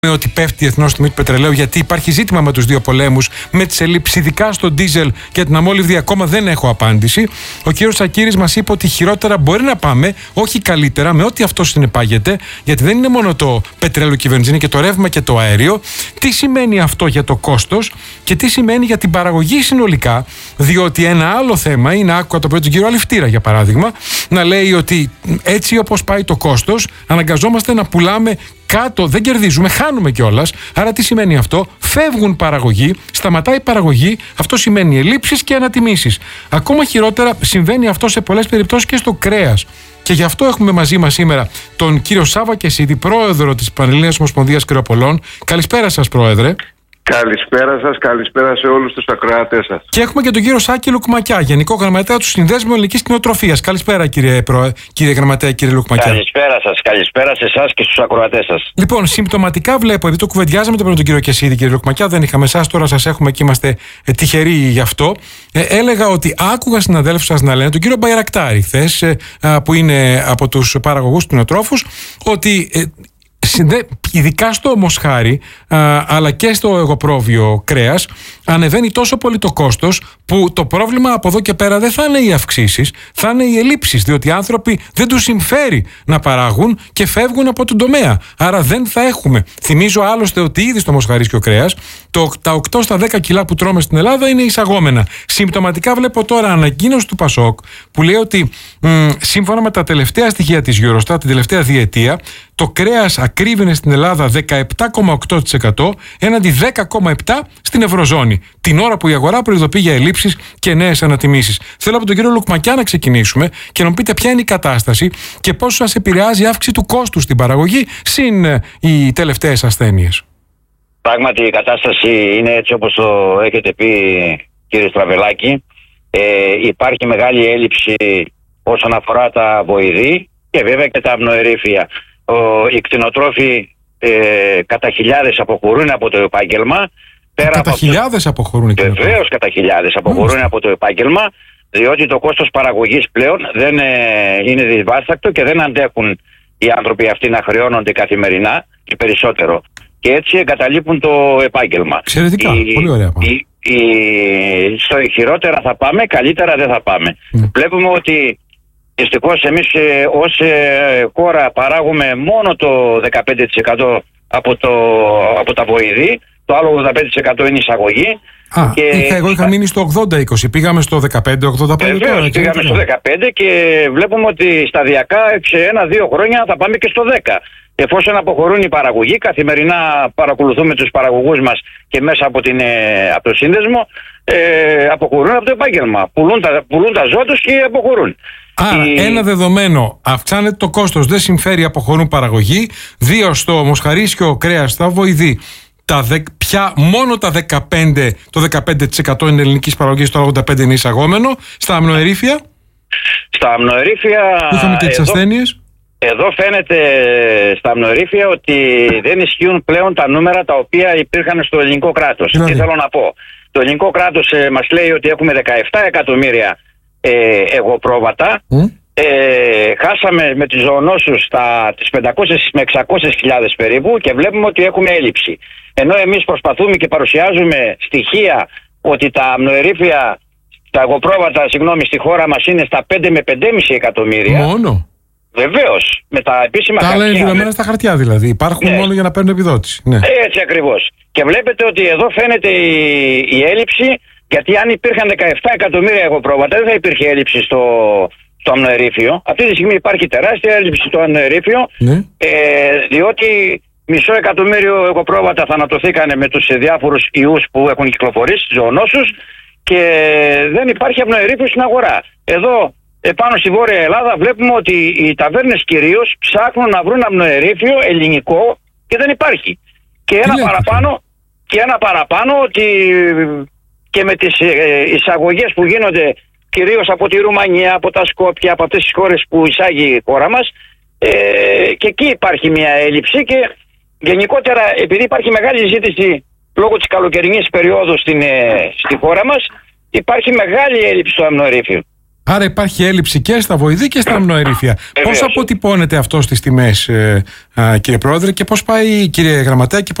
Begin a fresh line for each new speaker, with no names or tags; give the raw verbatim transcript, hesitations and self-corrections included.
ότι πέφτει η διεθνώς τιμή του πετρελαίου, γιατί υπάρχει ζήτημα με τους δύο πολέμους, με τις ελλείψεις, ειδικά στο ντίζελ και την αμόλυβδη. Ακόμα δεν έχω απάντηση. Ο κύριος Σακύρης μας είπε ότι χειρότερα μπορεί να πάμε, όχι καλύτερα, με ό,τι αυτό συνεπάγεται, γιατί δεν είναι μόνο το πετρέλαιο και η βενζίνη, και το ρεύμα και το αέριο. Τι σημαίνει αυτό για το κόστος και τι σημαίνει για την παραγωγή συνολικά, διότι ένα άλλο θέμα είναι, άκουγα το πρωί τον κύριο Αληφτήρα για παράδειγμα, να λέει ότι έτσι όπως πάει το κόστος, αναγκαζόμαστε να πουλάμε κάτω, δεν κερδίζουμε, χάνουμε κιόλας. Άρα τι σημαίνει αυτό? Φεύγουν παραγωγοί, σταματάει η παραγωγή, αυτό σημαίνει ελλείψεις και ανατιμήσεις. Ακόμα χειρότερα συμβαίνει αυτό σε πολλές περιπτώσεις και στο κρέας. Και γι' αυτό έχουμε μαζί μας σήμερα τον κύριο Σάβα Κεσίδη, πρόεδρο της Πανελλήνιας Ομοσπονδίας Κρεοπολών. Καλησπέρα σας, πρόεδρε.
Καλησπέρα σας, καλησπέρα σε όλους τους ακροατές σας.
Και έχουμε και τον κύριο Σάκη Λουκμακιά, Γενικό Γραμματέα του Συνδέσμου Ελληνικής Κτηνοτροφίας. Καλησπέρα, κύριε, Προ... κύριε Γραμματέα, κύριε Λουκμακιά.
Καλησπέρα σας, καλησπέρα σε εσάς και στους ακροατές σας.
Λοιπόν, συμπτωματικά βλέπω, επειδή το κουβεντιάζαμε το πρωί τον κύριο Κεσίδη, κύριε Λουκμακιά, δεν είχαμε εσάς, τώρα σας έχουμε και είμαστε ε, τυχεροί γι' αυτό. Ε, έλεγα ότι άκουγα συναδέλφους σας να λένε, τον κύριο Μπαϊρακτάρη, χθες, ε, που είναι από τους παραγωγούς κτηνοτρόφους, ότι. Ε, ειδικά στο μοσχάρι α, αλλά και στο εγωπρόβιο κρέας ανεβαίνει τόσο πολύ το κόστος που το πρόβλημα από εδώ και πέρα δεν θα είναι οι αυξήσεις, θα είναι οι ελλείψεις, διότι οι άνθρωποι δεν τους συμφέρει να παράγουν και φεύγουν από τον τομέα, άρα δεν θα έχουμε. Θυμίζω άλλωστε ότι ήδη στο μοσχαρίσιο κρέας το, τα οκτώ στα δέκα κιλά που τρώμε στην Ελλάδα είναι εισαγόμενα. Συμπτωματικά βλέπω τώρα ανακοίνωση του Πασόκ που λέει ότι μ, σύμφωνα με τα τελευταία στοιχεία της Eurostat την τελευταία διετία, το κρέας ακρίβεινε στην Ελλάδα δεκαεπτά κόμμα οκτώ τοις εκατό έναντι δέκα κόμμα επτά τοις εκατό στην Ευρωζώνη, την ώρα που η αγορά προειδοποιεί για ελλείψεις και νέες ανατιμήσεις. Θέλω από τον κύριο Λουκμακιά να ξεκινήσουμε και να μου πείτε ποια είναι η κατάσταση και πώς σας επηρεάζει η αύξηση του κόστους στην παραγωγή συν οι τελευταίες ασθένειες.
Πράγματι η κατάσταση είναι έτσι όπως το έχετε πει, κύριε Στραβελάκη. Ε, υπάρχει μεγάλη έλλειψη όσον αφορά τα βοηδή και βέβαια και τα αμνοερήφια. Ο, οι κτηνοτρόφοι ε, κατά χιλιάδες αποχωρούν από το επάγγελμα. Πέρα
κατά
από
χιλιάδες αποχωρούν οι κτηνοτρόφοι.
Βεβαίως κατά χιλιάδες αποχωρούν mm. από το επάγγελμα, διότι το κόστος παραγωγής πλέον δεν ε, είναι δυσβάστακτο και δεν αντέχουν οι άνθρωποι αυτοί να χρεώνονται καθημερινά και περισσότερο. Και έτσι εγκαταλείπουν το επάγγελμα.
Εξαιρετικά, η, πολύ ωραία.
Η, η, στο χειρότερα θα πάμε, καλύτερα δεν θα πάμε. Mm. Βλέπουμε ότι δυστυχώς εμείς ε, ως ε, χώρα παράγουμε μόνο το δεκαπέντε τοις εκατό από, το, από τα βοηδή, το άλλο ογδόντα πέντε τοις εκατό είναι εισαγωγή.
Α, και είχα, εγώ είχα μείνει στο ογδόντα είκοσι, πήγαμε στο δεκαπέντε ογδόντα πέντε.
Βεβαίως, πήγαμε στο δεκαπέντε και βλέπουμε ότι σταδιακά σε ένα-δύο χρόνια θα πάμε και στο δέκα. Εφόσον αποχωρούν οι παραγωγοί, καθημερινά παρακολουθούμε τους παραγωγούς μας και μέσα από, την, από το σύνδεσμο ε, αποχωρούν από το επάγγελμα. Πουλούν τα, πουλούν τα ζώα τους και αποχωρούν.
Άρα, η... ένα δεδομένο, αυξάνεται το κόστος, δεν συμφέρει, αποχωρούν παραγωγή. Δύο, στο μοσχαρίσιο κρέας, στα βοηδή, τα δε... πια μόνο τα δεκαπέντε, το δεκαπέντε τοις εκατό είναι ελληνικής παραγωγής, το ογδόντα πέντε τοις εκατό είναι εισαγόμενο. Στα αμνοερήφια.
Στα αμνοερήφια.
Είχαμε και τις
εδώ...
ασθένειες.
Εδώ φαίνεται στα αμνοερήφια ότι δεν ισχύουν πλέον τα νούμερα τα οποία υπήρχαν στο ελληνικό κράτος. Δηλαδή. Τι θέλω να πω. Το ελληνικό κράτος ε, μας λέει ότι έχουμε δεκαεπτά εκατομμύρια ε, εγωπρόβατα. Mm. Ε, χάσαμε με τις ζωονόσους τα, τις πεντακόσιες με εξακόσιες χιλιάδες περίπου και βλέπουμε ότι έχουμε έλλειψη. Ενώ εμείς προσπαθούμε και παρουσιάζουμε στοιχεία ότι τα αμνοερήφια, τα εγωπρόβατα, συγγνώμη, στη χώρα μας είναι στα πέντε με πέντε κόμμα πέντε εκατομμύρια.
Μόνο.
Βεβαίως, με τα επίσημα
τα
χαρτιά.
Τα άλλα είναι δηλωμένα στα χαρτιά δηλαδή. Υπάρχουν ναι. μόνο για να παίρνουν επιδότηση. Ναι.
Έτσι ακριβώς. Και βλέπετε ότι εδώ φαίνεται η, η έλλειψη, γιατί αν υπήρχαν δεκαεπτά εκατομμύρια εγωπρόβατα δεν θα υπήρχε έλλειψη στο, στο αμνοερήφιο. Αυτή τη στιγμή υπάρχει τεράστια έλλειψη στο αμνοερήφιο, ναι. ε, διότι μισό εκατομμύριο εγωπρόβατα θανατωθήκανε με τους διάφορους ιούς που έχουν κυκλοφορήσει, τις ζωονόσους, και δεν υπάρχει αμνοερήφιο στην αγορά. Εδώ επάνω στη Βόρεια Ελλάδα βλέπουμε ότι οι ταβέρνες κυρίως ψάχνουν να βρουν αμνοερήφιο ελληνικό και δεν υπάρχει. Και ένα, παραπάνω, και ένα παραπάνω ότι και με τις εισαγωγές που γίνονται κυρίως από τη Ρουμανία, από τα Σκόπια, από αυτές τις χώρες που εισάγει η χώρα μας, ε, και εκεί υπάρχει μια έλλειψη και γενικότερα επειδή υπάρχει μεγάλη ζήτηση λόγω της καλοκαιρινής περίοδου στην, ε, στη χώρα μας, υπάρχει μεγάλη έλλειψη στο αμνοερήφιο.
Άρα υπάρχει έλλειψη και στα βοηδή και στα αμνοερήφια. Πώς αποτυπώνεται αυτό στις τιμές, ε, α, κύριε Πρόεδρε, και πώς πάει, κύριε Γραμματέα, και